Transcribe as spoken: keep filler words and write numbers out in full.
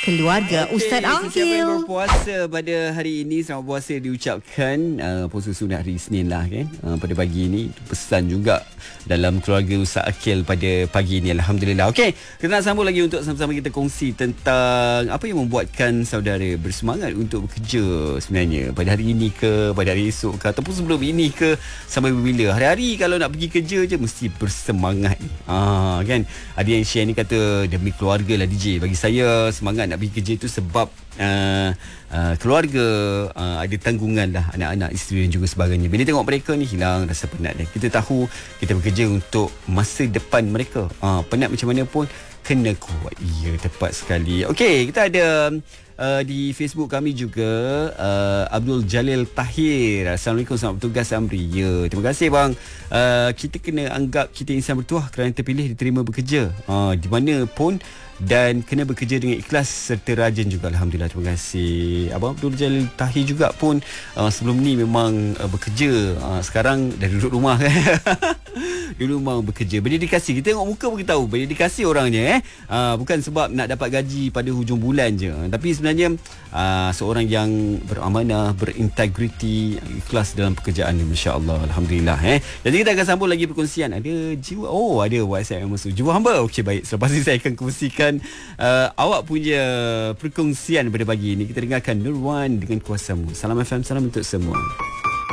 keluarga Okay, Ustaz sesiapa yang Ahil. berpuasa pada hari ini, selamat puasa diucapkan. uh, Puasa sunat hari Isnin lah kan. uh, Pada pagi ini pesan juga dalam keluarga Ustaz Akil pada pagi ini, Alhamdulillah. Okey, kita nak sambung lagi untuk sama-sama kita kongsi tentang apa yang membuatkan saudara bersemangat untuk bekerja sebenarnya, pada hari ini ke, pada hari esok ke, ataupun sebelum ini ke, sampai bila. Hari-hari kalau nak pergi kerja je mesti bersemangat. Ah, kan? Ada yang share ni kata demi keluarga lah D J. Bagi saya semangat nak pergi kerja itu sebab uh, uh, keluarga, uh, ada tanggungan lah, anak-anak, isteri dan juga sebagainya. Bila tengok mereka ni hilang rasa penat dia. Kita tahu kita bekerja untuk masa depan mereka. uh, Penat macam mana pun kena kuat. Ya, tepat sekali. Okey, kita ada Uh, di Facebook kami juga uh, Abdul Jalil Tahir. Assalamualaikum, selamat bertugas Amri. Ya, terima kasih bang. uh, Kita kena anggap kita insan bertuah kerana terpilih diterima bekerja uh, di mana pun, dan kena bekerja dengan ikhlas serta rajin juga. Alhamdulillah, terima kasih Abang Abdul Jalil Tahir juga pun. uh, Sebelum ni memang uh, bekerja, uh, sekarang dah duduk rumah kan. Dulu memang bekerja, berdedikasi. Kita tengok muka pun kita tahu berdedikasi orangnya eh. uh, Bukan sebab nak dapat gaji pada hujung bulan je, tapi sebenarnya uh, seorang yang beramanah, berintegriti, ikhlas dalam pekerjaan ni, masya-Allah, alhamdulillah eh. Jadi kita akan sambung lagi perkongsian. Ada jiwa, oh ada WhatsApp yang masuk, jiwa hamba. Okey, baik, selepas ini saya akan kongsikan uh, awak punya perkongsian pada pagi ini. Kita dengarkan Nurwan dengan Kuasamu. Salam F M, salam untuk semua.